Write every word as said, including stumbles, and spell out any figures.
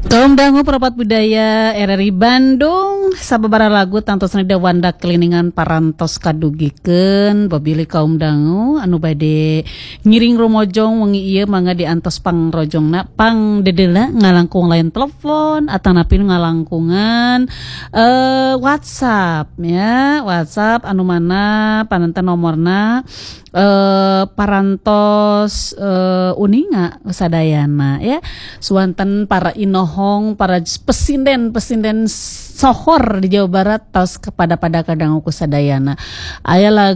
Kaum dangu perapat budaya R R I Bandung sababaraha lagu tantos nida wanda keliningan parantos kadugikeun babili kaum dangu anu bade ngiring rumojong wengi ieu mangga diantos pangrojongna pang dedela ngalangkung lain telepon atanapi ngalangkungan eh WhatsApp ya WhatsApp anu mana panenten nomorna eh parantos eh uninga sadayana ya suanten para inohong para pesinden pesinden sohor di Jawa Barat tos kepada pada kadang ku sadayana aya lagu